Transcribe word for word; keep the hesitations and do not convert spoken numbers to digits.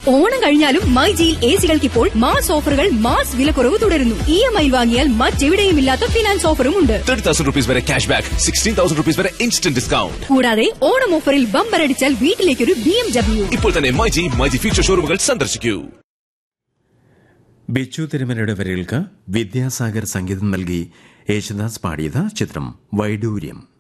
ഓണം കഴിഞ്ഞാലും മൈജിയിൽ എ സികൾക്ക് ഇപ്പോൾ മാസ് ഓഫറുകൾ, മാസ് വിലക്കുറവ് തുടരുന്നു. ഇ എം ഐ വാങ്ങിയാൽ മറ്റെവിടെയും ഇല്ലാത്ത ഫിനാൻസ് ഓഫറും ഉണ്ട്. തേർട്ടി തൗസൻഡ് റുപ്പീസ് വരെ cash back, sixteen thousand rupees വരെ ഇൻസ്റ്റന്റ് ഡിസ്കൗണ്ട്. കൂടാതെ ഓണം ഓഫറിൽ ബമ്പർ അടിച്ചാൽ വീട്ടിലേക്കൊരു ബി എം ഡബ്ല്യു. ഇപ്പോൾ തന്നെ മൈജി മൈജി ഫ്യൂച്ചർ ഷോറൂമുകൾ സന്ദർശിക്കൂ. ബിച്ചു തിരുമലയുടെ വരികൾക്ക് വിദ്യാസാഗർ സംഗീതം നൽകി യേശുദാസ് പാടിയത് ചിത്രം വൈഡൂര്യം.